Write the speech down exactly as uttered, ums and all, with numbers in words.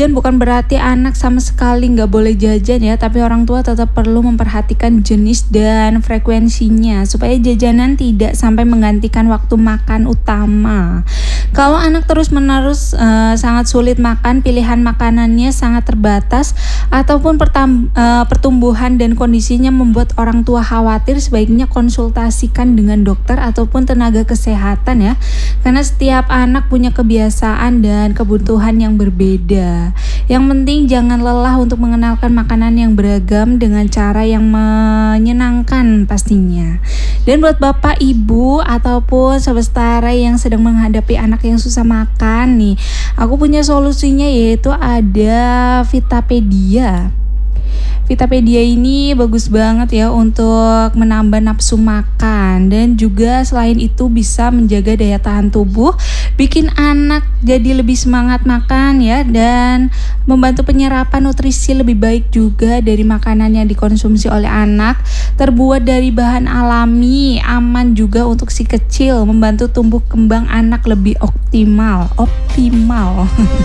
jajan bukan berarti anak sama sekali nggak boleh jajan ya, tapi orang tua tetap perlu memperhatikan jenis dan frekuensinya supaya jajanan tidak sampai menggantikan waktu makan utama. Kalau anak terus-menerus uh, sangat sulit makan, pilihan makanannya sangat terbatas, ataupun pertam, uh, pertumbuhan dan kondisinya membuat orang tua khawatir, sebaiknya konsultasikan dengan dokter ataupun tenaga kesehatan ya. Karena setiap anak punya kebiasaan dan kebutuhan yang berbeda. Yang penting jangan lelah untuk mengenalkan makanan yang beragam dengan cara yang menyenangkan pastinya. Dan buat bapak, ibu, ataupun sebestara yang sedang menghadapi anak yang susah makan nih, aku punya solusinya, yaitu ada Vitapedia. Vitapedia ini bagus banget ya untuk menambah nafsu makan, dan juga selain itu bisa menjaga daya tahan tubuh, bikin anak jadi lebih semangat makan ya, dan membantu penyerapan nutrisi lebih baik juga dari makanan yang dikonsumsi oleh anak. Terbuat dari bahan alami, aman juga untuk si kecil, membantu tumbuh kembang anak lebih optimal. Optimal.